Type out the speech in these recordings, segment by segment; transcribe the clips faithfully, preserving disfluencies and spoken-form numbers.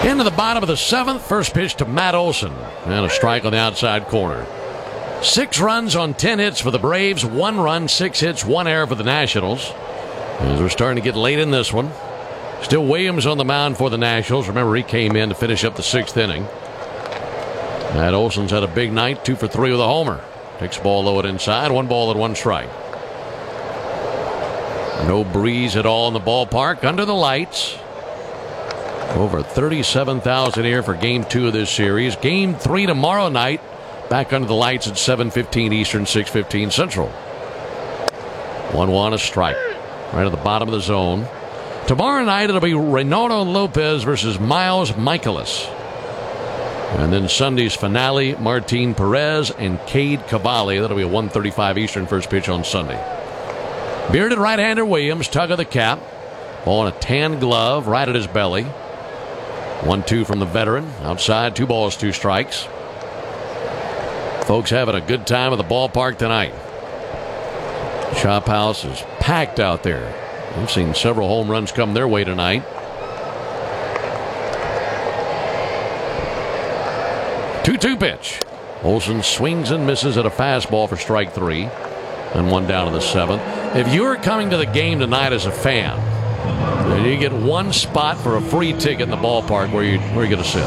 Into the bottom of the seventh, first pitch to Matt Olson, and a strike on the outside corner. Six runs on ten hits for the Braves, one run, six hits, one error for the Nationals. As we're starting to get late in this one. Still Williams on the mound for the Nationals. Remember, he came in to finish up the sixth inning. Matt Olson's had a big night, two for three with a homer. Takes the ball low and inside, one ball and one strike. No breeze at all in the ballpark, under the lights. Over thirty-seven thousand here for game two of this series. Game three tomorrow night. Back under the lights at seven fifteen Eastern, six fifteen Central. one one, a strike. Right at the bottom of the zone. Tomorrow night it'll be Reynaldo Lopez versus Miles Michaelis. And then Sunday's finale, Martin Perez and Cade Cavalli. That'll be a one thirty-five Eastern first pitch on Sunday. Bearded right-hander Williams, tug of the cap. Ball in a tan glove right at his belly. one two from the veteran. Outside, two balls, two strikes. Folks having a good time at the ballpark tonight. Chop House is packed out there. We've seen several home runs come their way tonight. two two pitch. Olson swings and misses at a fastball for strike three. And one down in the seventh. If you're coming to the game tonight as a fan, then you get one spot for a free ticket in the ballpark where you where you going to sit.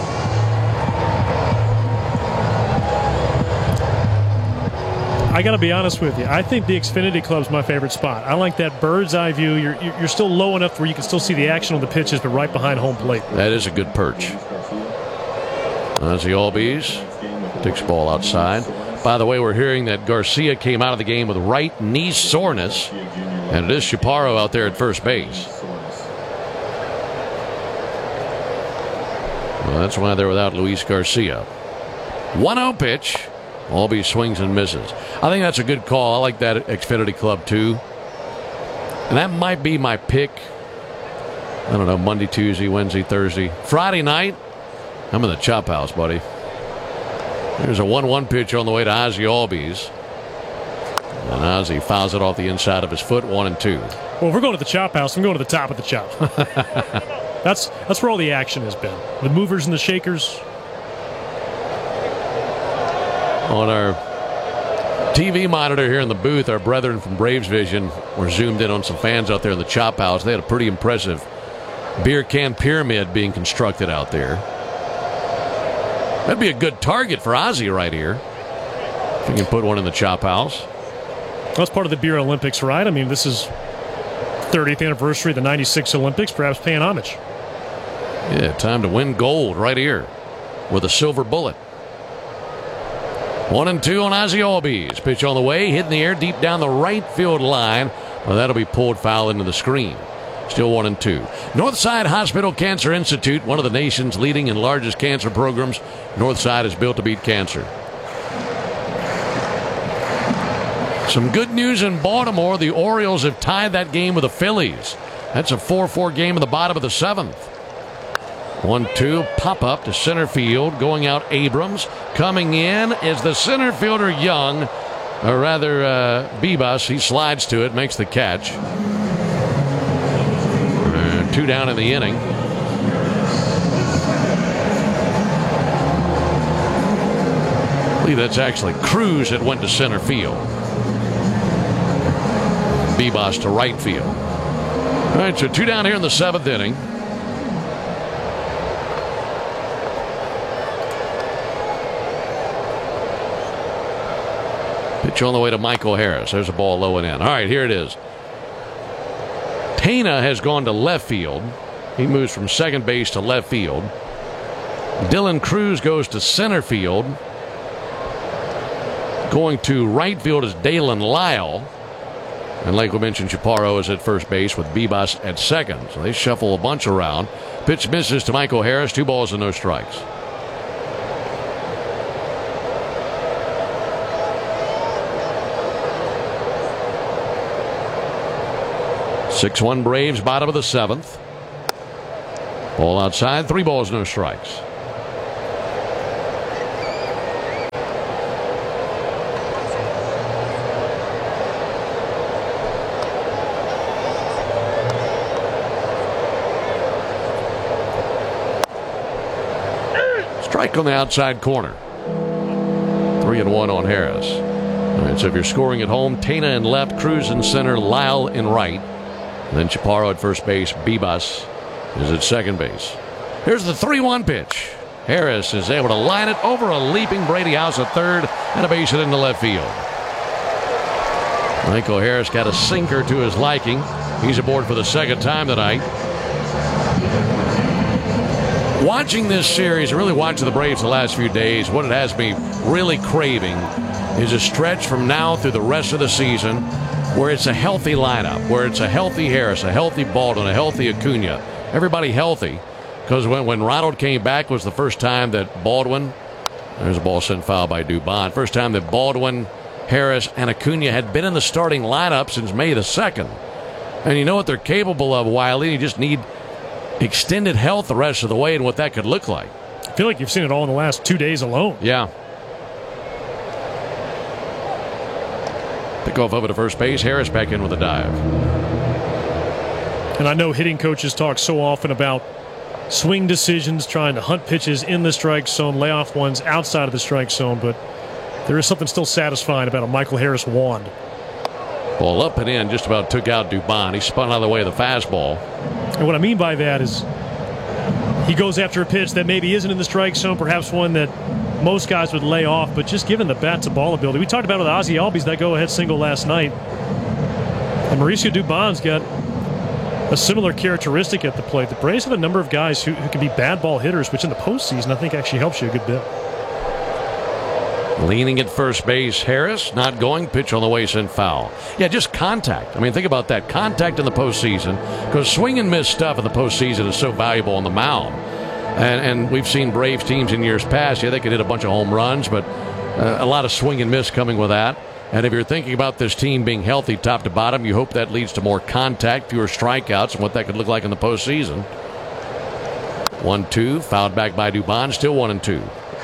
I got to be honest with you. I think the Xfinity Club's my favorite spot. I like that bird's eye view. You're you're still low enough where you can still see the action on the pitches, but right behind home plate. That is a good perch. Ozzie Albies takes the ball outside. By the way, we're hearing that Garcia came out of the game with right knee soreness, and it is Chaparro out there at first base. Well, that's why they're without Luis Garcia. one oh pitch. Albies swings and misses. I think that's a good call. I like that Xfinity Club too. And that might be my pick. I don't know, Monday, Tuesday, Wednesday, Thursday. Friday night, I'm in the Chop House, buddy. There's a one one pitch on the way to Ozzie Albies. And Ozzie fouls it off the inside of his foot, one and two. Well, if we're going to the Chop House, I'm going to the top of the chop. that's that's where all the action has been. The movers and the shakers. On our T V monitor here in the booth, our brethren from Braves Vision were zoomed in on some fans out there in the Chop House. They had a pretty impressive beer can pyramid being constructed out there. That'd be a good target for Ozzie right here. If you can put one in the Chop House. That's part of the Beer Olympics, right? I mean, this is thirtieth anniversary of the ninety-six Olympics, perhaps paying homage. Yeah, time to win gold right here with a silver bullet. One and two on Ozzie Albies. Pitch on the way, hit in the air deep down the right field line. Well, that'll be pulled foul into the screen. Still one and two. Northside Hospital Cancer Institute, one of the nation's leading and largest cancer programs. Northside is built to beat cancer. Some good news in Baltimore. The Orioles have tied that game with the Phillies. That's a four four game in the bottom of the seventh. one two, pop up to center field. Going out Abrams. Coming in is the center fielder Young. Or rather, uh, Bibas. He slides to it, makes the catch. Uh, two down in the inning. I believe that's actually Cruz that went to center field. Bibas to right field. All right, so two down here in the seventh inning. Pitch on the way to Michael Harris. There's a ball low and in. All right, here it is. Tena has gone to left field. He moves from second base to left field. Dylan Cruz goes to center field. Going to right field is Dalen Lyle. And like we mentioned, Chaparro is at first base with Bibas at second. So they shuffle a bunch around. Pitch misses to Michael Harris. Two balls and no strikes. six one Braves, bottom of the seventh. Ball outside, three balls, no strikes. Strike on the outside corner. Three and one on Harris. All right, so if you're scoring at home, Tena in left, Cruz in center, Lyle in right. And then Chaparro at first base, Bibas is at second base. Here's the three one pitch. Harris is able to line it over a leaping Brady House at third and a base hit into left field. Michael Harris got a sinker to his liking. He's aboard for the second time tonight. Watching this series, really watching the Braves the last few days, what it has me really craving is a stretch from now through the rest of the season where it's a healthy lineup, where it's a healthy Harris, a healthy Baldwin, a healthy Acuna, everybody healthy. Because when, when Ronald came back was the first time that Baldwin, there's a ball sent foul by Dubon, first time that Baldwin, Harris, and Acuna had been in the starting lineup since May the second. And you know what they're capable of, Wiley. You just need extended health the rest of the way and what that could look like. I feel like you've seen it all in the last two days alone. Yeah. Pick off over to first base. Harris back in with a dive. And I know hitting coaches talk so often about swing decisions, trying to hunt pitches in the strike zone, lay off ones outside of the strike zone, but there is something still satisfying about a Michael Harris wand. Ball up and in, just about took out Dubon. He spun out of the way of the fastball. And what I mean by that is he goes after a pitch that maybe isn't in the strike zone, perhaps one that most guys would lay off, but just given the bat-to-ball ability. We talked about with Ozzie Albies that go-ahead single last night. And Mauricio Dubon's got a similar characteristic at the plate. The Braves have a number of guys who, who can be bad ball hitters, which in the postseason I think actually helps you a good bit. Leaning at first base, Harris not going, pitch on the way, sent foul. Yeah, just contact. I mean, think about that. Contact in the postseason, because swing and miss stuff in the postseason is so valuable on the mound. And, and we've seen Braves teams in years past, yeah, they could hit a bunch of home runs, but uh, a lot of swing and miss coming with that. And if you're thinking about this team being healthy top to bottom, you hope that leads to more contact, fewer strikeouts, and what that could look like in the postseason. one two, fouled back by Dubon, still one and two.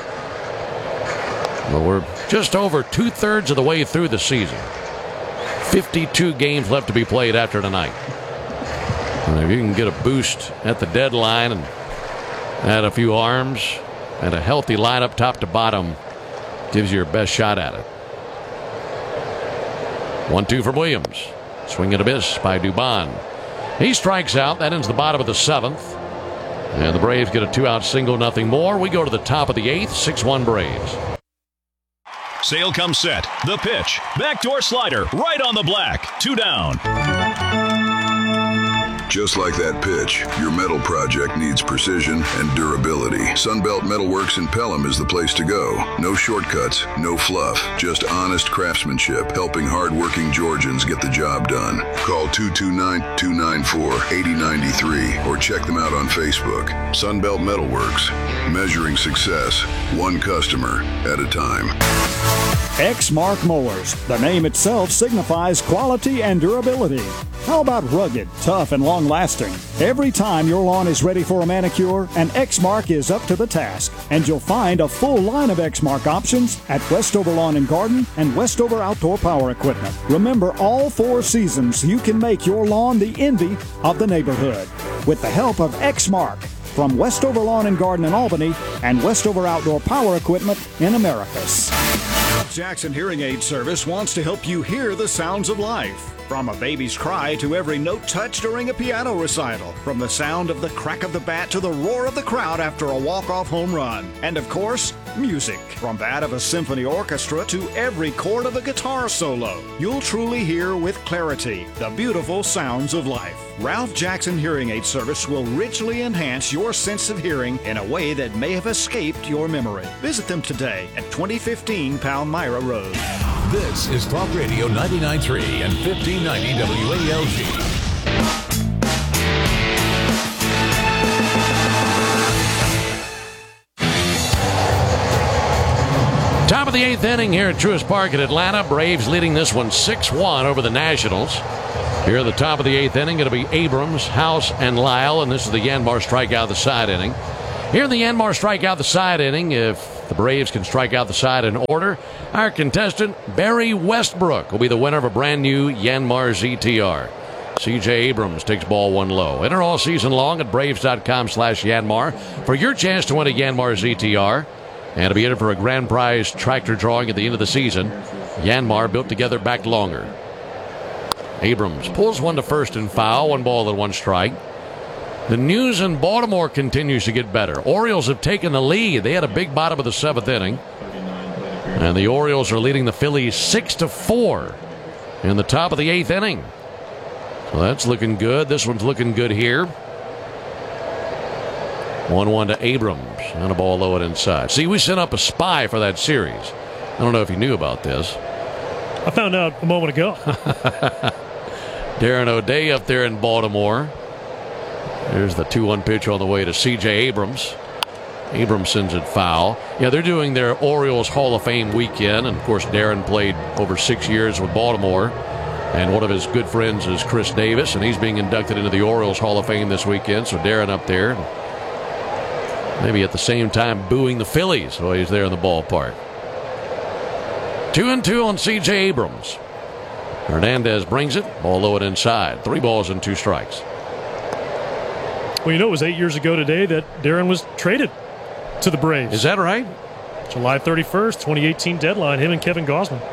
Well, we're just over two-thirds of the way through the season. fifty-two games left to be played after tonight. And if you can get a boost at the deadline and add a few arms and a healthy lineup top to bottom, gives you your best shot at it. one two from Williams. Swing and a miss by Dubon. He strikes out. That ends the bottom of the seventh. And the Braves get a two-out single, nothing more. We go to the top of the eighth, six one Braves. Sale comes set. The pitch. Backdoor slider. Right on the black. Two down. Just like that pitch, your metal project needs precision and durability. Sunbelt Metalworks in Pelham is the place to go. No shortcuts, no fluff, just honest craftsmanship, helping hardworking Georgians get the job done. Call two two nine, two nine four, eight oh nine three or check them out on Facebook. Sunbelt Metalworks, measuring success, one customer at a time. Exmark Mowers. The name itself signifies quality and durability. How about rugged, tough, and long-lasting? Every time your lawn is ready for a manicure, an Exmark is up to the task. And you'll find a full line of Exmark options at Westover Lawn and Garden and Westover Outdoor Power Equipment. Remember, all four seasons you can make your lawn the envy of the neighborhood with the help of Exmark from Westover Lawn and Garden in Albany and Westover Outdoor Power Equipment in Americus. Jackson Hearing Aid Service wants to help you hear the sounds of life. From a baby's cry to every note touched during a piano recital. From the sound of the crack of the bat to the roar of the crowd after a walk-off home run. And of course, music. From that of a symphony orchestra to every chord of a guitar solo. You'll truly hear with clarity the beautiful sounds of life. Ralph Jackson Hearing Aid Service will richly enhance your sense of hearing in a way that may have escaped your memory. Visit them today at twenty fifteen Palmyra Road. This is Talk Radio ninety-nine point three and fifteen ninety W A L G. Top of the eighth inning here at Truist Park in Atlanta. Braves leading this one six one over the Nationals. Here at the top of the eighth inning, going to be Abrams, House, and Lyle, and this is the Yanmar strikeout the side inning. Here in the Yanmar strikeout the side inning, if the Braves can strike out the side in order, our contestant, Barry Westbrook, will be the winner of a brand new Yanmar Z T R. C J Abrams takes ball one low. Enter all season long at braves.com slash Yanmar for your chance to win a Yanmar Z T R and to be entered for a grand prize tractor drawing at the end of the season. Yanmar, built together, backed longer. Abrams pulls one to first and foul. One ball and one strike. The news in Baltimore continues to get better. Orioles have taken the lead. They had a big bottom of the seventh inning. And the Orioles are leading the Phillies six to four in the top of the eighth inning. So that's looking good. This one's looking good here. one one to Abrams. And a ball low and inside. See, we sent up a spy for that series. I don't know if you knew about this. I found out a moment ago. Darren O'Day up there in Baltimore. There's the two one pitch on the way to C J Abrams. Abrams sends it foul. Yeah, they're doing their Orioles Hall of Fame weekend. And, of course, Darren played over six years with Baltimore. And one of his good friends is Chris Davis, and he's being inducted into the Orioles Hall of Fame this weekend. So Darren up there, maybe at the same time booing the Phillies while he's there in the ballpark. Two and two on C J Abrams. Hernandez brings it. Ball low and inside. Three balls and two strikes. Well, you know, it was eight years ago today that Darren was traded to the Braves. Is that right? July thirty-first, twenty eighteen deadline. Him and Kevin Gausman.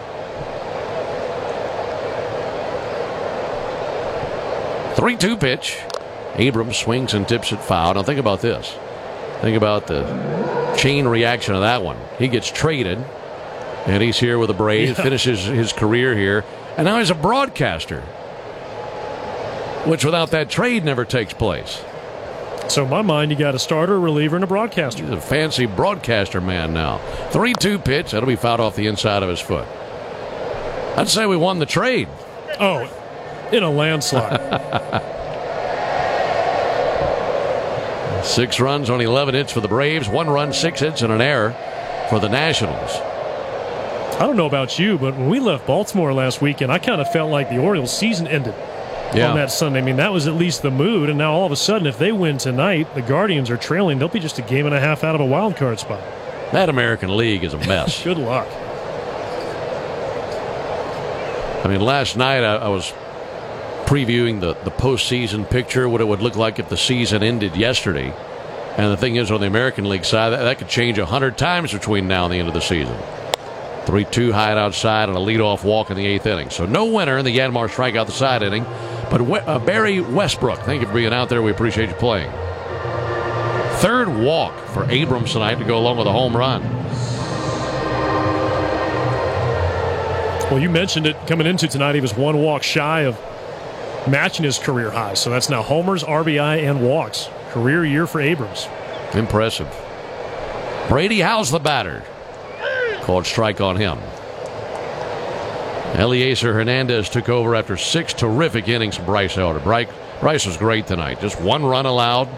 three two pitch. Abrams swings and tips it foul. Now think about this. Think about the chain reaction of that one. He gets traded, and he's here with the Braves, yeah. Finishes his career here, and now he's a broadcaster, which without that trade never takes place. So in my mind, you got a starter, a reliever, and a broadcaster. He's a fancy broadcaster man now. three two pitch. That'll be fouled off the inside of his foot. I'd say we won the trade. Oh, in a landslide. Six runs on eleven hits for the Braves. One run, six hits, and an error for the Nationals. I don't know about you, but when we left Baltimore last weekend, I kind of felt like the Orioles' season ended. Yeah. On that Sunday. I mean, that was at least the mood, and now all of a sudden, if they win tonight, the Guardians are trailing. They'll be just a game and a half out of a wild card spot. That American League is a mess. Good luck. I mean, last night I, I was previewing the, the postseason picture, what it would look like if the season ended yesterday. And the thing is, on the American League side, that, that could change a hundred times between now and the end of the season. three two high outside and a leadoff walk in the eighth inning. So no winner in the Yanmar strikeout the side inning. But uh, Barry Westbrook, thank you for being out there. We appreciate you playing. Third walk for Abrams tonight to go along with a home run. Well, you mentioned it coming into tonight. He was one walk shy of matching his career high. So that's now homers, R B I, and walks. Career year for Abrams. Impressive. Brady Howes the batter. Called strike on him. Eliezer Hernandez took over after six terrific innings from Bryce Elder. Bryce, Bryce was great tonight. Just one run allowed.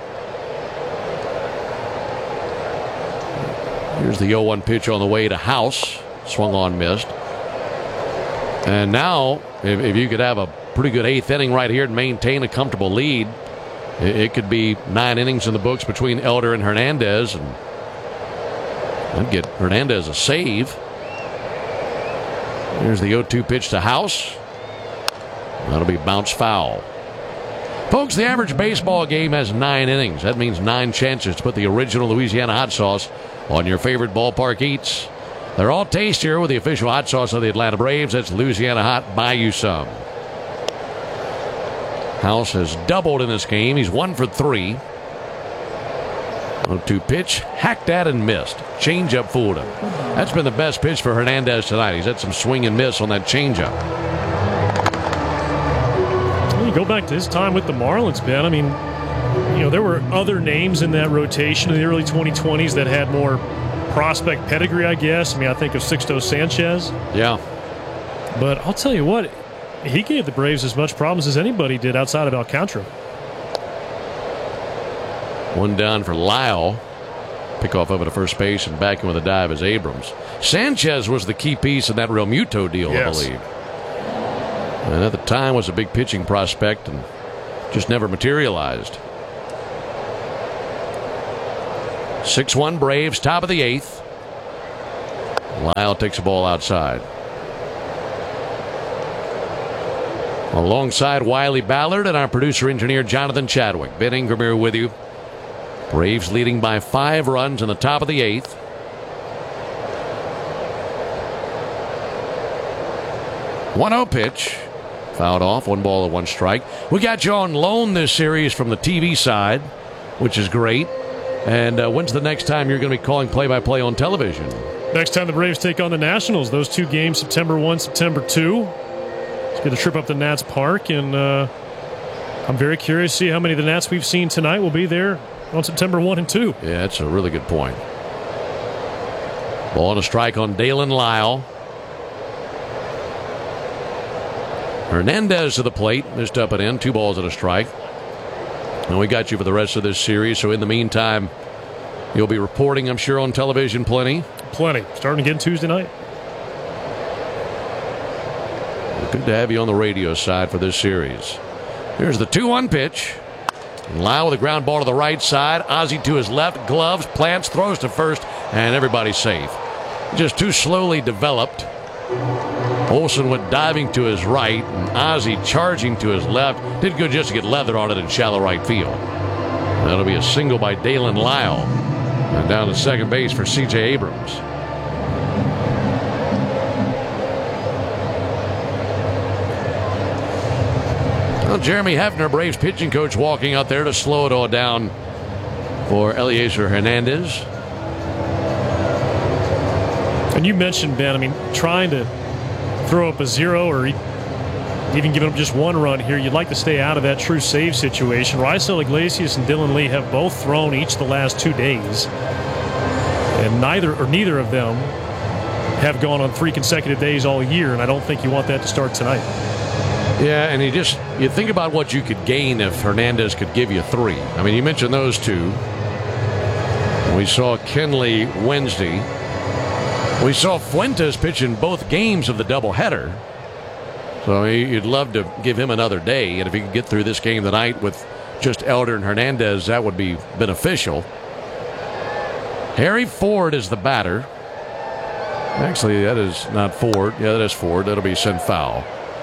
Here's the oh one pitch on the way to House. Swung on, missed. And now, if, if you could have a pretty good eighth inning right here and maintain a comfortable lead, it, it could be nine innings in the books between Elder and Hernandez, and I'd get Hernandez a save. Here's the oh two pitch to House. That'll be bounce foul. Folks, the average baseball game has nine innings. That means nine chances to put the original Louisiana hot sauce on your favorite ballpark eats. They're all tastier with the official hot sauce of the Atlanta Braves. That's Louisiana Hot. Buy you some. House has doubled in this game. He's one for three. oh two pitch, hacked at and missed. Changeup fooled him. That's been the best pitch for Hernandez tonight. He's had some swing and miss on that changeup. You go back to his time with the Marlins, Ben. I mean, you know, there were other names in that rotation in the early twenty twenties that had more prospect pedigree, I guess. I mean, I think of Sixto Sanchez. Yeah. But I'll tell you what, he gave the Braves as much problems as anybody did outside of Alcantara. One down for Lyle. Pick off over to first base and back in with a dive as Abrams. Sanchez was the key piece in that Real Muto deal, yes. I believe. And at the time was a big pitching prospect and just never materialized. six one Braves, top of the eighth. Lyle takes the ball outside. Alongside Wiley Ballard and our producer-engineer Jonathan Chadwick. Ben Ingram here with you. Braves leading by five runs in the top of the eighth. one oh pitch. Fouled off. One ball and one strike. We got you on loan this series from the T V side, which is great. And uh, when's the next time you're going to be calling play-by-play on television? Next time the Braves take on the Nationals. Those two games, September first, September second. Let's get a trip up to Nats Park, and uh, I'm very curious to see how many of the Nats we've seen tonight will be there on September first and second. Yeah, that's a really good point. Ball and a strike on Dalen Lyle. Hernandez to the plate, missed up and in, two balls and a strike. And we got you for the rest of this series, so in the meantime, you'll be reporting, I'm sure, on television plenty. Plenty. Starting again Tuesday night. Good to have you on the radio side for this series. Here's the two one pitch. And Lyle with a ground ball to the right side. Ozzie to his left, gloves, plants, throws to first, and everybody's safe. Just too slowly developed. Olsen went diving to his right, and Ozzie charging to his left. Did good just to get leather on it in shallow right field. That'll be a single by Dalen Lyle. And down to second base for C J Abrams. Well, Jeremy Hefner, Braves pitching coach, walking out there to slow it all down for Eliezer Hernandez. And you mentioned, Ben, I mean, trying to throw up a zero or even giving up just one run here, you'd like to stay out of that true save situation. Raisel Iglesias and Dylan Lee have both thrown each the last two days, and neither or neither of them have gone on three consecutive days all year, and I don't think you want that to start tonight. Yeah, and you just you think about what you could gain if Hernandez could give you three. I mean, you mentioned those two. We saw Kenley Wednesday. We saw Fuentes pitch in both games of the doubleheader. So you'd love to give him another day. And if he could get through this game tonight with just Elder and Hernandez, that would be beneficial. Harry Ford is the batter. Actually, that is not Ford. Yeah, that is Ford. That'll be sent foul.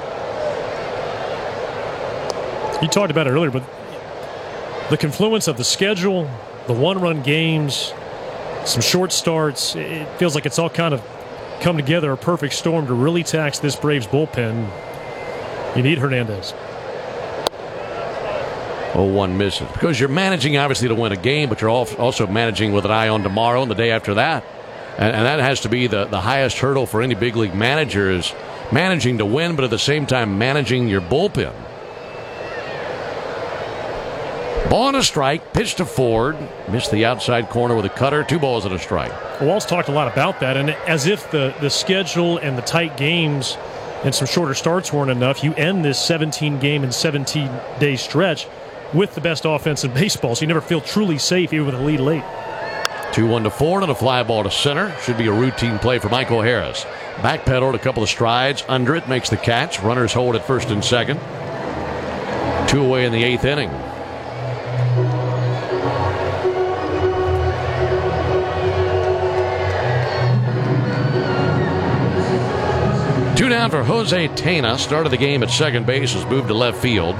You talked about it earlier, but the confluence of the schedule, the one-run games, some short starts, it feels like it's all kind of come together, a perfect storm to really tax this Braves bullpen. You need Hernandez. oh one misses. Because you're managing, obviously, to win a game, but you're also managing with an eye on tomorrow and the day after that. And, and that has to be the, the highest hurdle for any big league manager, is managing to win, but at the same time managing your bullpen. Ball and a strike, pitch to Ford, missed the outside corner with a cutter, two balls and a strike. Walt's talked a lot about that, and as if the, the schedule and the tight games and some shorter starts weren't enough, you end this seventeen game and seventeen day stretch with the best offense in baseball, so you never feel truly safe even with a lead late. two one to Ford and a fly ball to center. Should be a routine play for Michael Harris. Backpedaled a couple of strides under it, makes the catch. Runners hold at first and second. Two away in the eighth inning. Two down for Jose Tena. Started the game at second base, has moved to left field.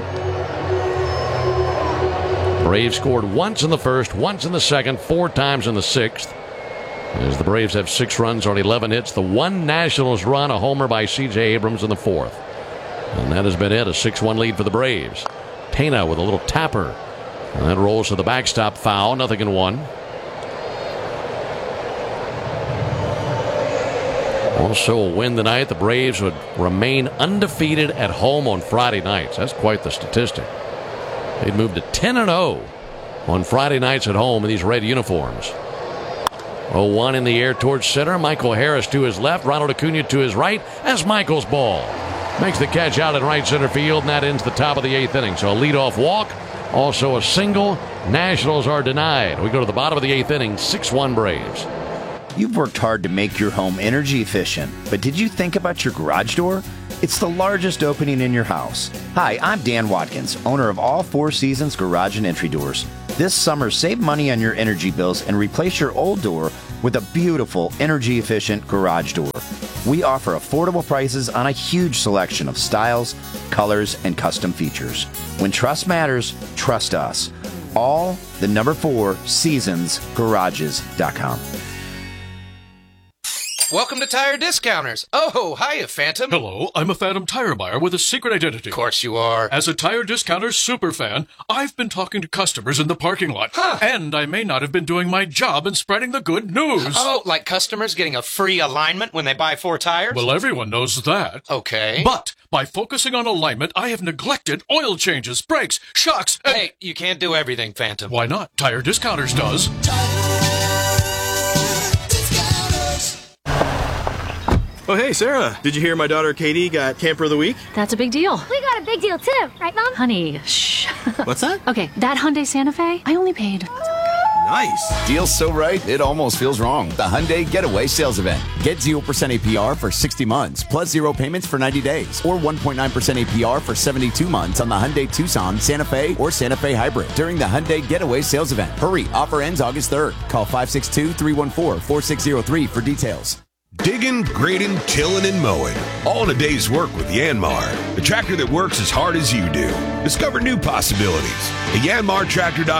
Braves scored once in the first, once in the second, four times in the sixth. As the Braves have six runs on eleven hits. The one Nationals run, a homer by C J Abrams in the fourth. And that has been it, a six one lead for the Braves. Tena with a little tapper. And that rolls to the backstop foul, nothing in one. Also a win tonight, the Braves would remain undefeated at home on Friday nights. That's quite the statistic. They'd move to ten and oh on Friday nights at home in these red uniforms. oh one in the air towards center. Michael Harris to his left. Ronald Acuna to his right. That's Michael's ball. Makes the catch out in right center field, and that ends the top of the eighth inning. So a leadoff walk, also a single. Nationals are denied. We go to the bottom of the eighth inning, six one Braves. You've worked hard to make your home energy efficient, but did you think about your garage door? It's the largest opening in your house. Hi, I'm Dan Watkins, owner of all Four Seasons Garage and Entry Doors. This summer, save money on your energy bills and replace your old door with a beautiful, energy-efficient garage door. We offer affordable prices on a huge selection of styles, colors, and custom features. When trust matters, trust us. All the number four seasons garages dot com. Welcome to Tire Discounters. Oh, hiya, Phantom. Hello, I'm a Phantom tire buyer with a secret identity. Of course you are. As a Tire Discounters superfan, I've been talking to customers in the parking lot. Huh. And I may not have been doing my job in spreading the good news. Oh, like customers getting a free alignment when they buy four tires? Well, everyone knows that. Okay. But by focusing on alignment, I have neglected oil changes, brakes, shocks, and... Hey, you can't do everything, Phantom. Why not? Tire Discounters does. Oh, hey, Sarah. Did you hear my daughter Katie got Camper of the Week? That's a big deal. We got a big deal, too. Right, Mom? Honey, shh. What's that? Okay, that Hyundai Santa Fe, I only paid... Nice. Deal's so right, it almost feels wrong. The Hyundai Getaway Sales Event. Get zero percent A P R for sixty months, plus zero payments for ninety days, or one point nine percent A P R for seventy-two months on the Hyundai Tucson, Santa Fe, or Santa Fe Hybrid during the Hyundai Getaway Sales Event. Hurry, offer ends August third. Call five six two, three one four, four six zero three for details. Digging, grading, tilling, and mowing. All in a day's work with Yanmar, the tractor that works as hard as you do. Discover new possibilities at yanmar tractor dot com.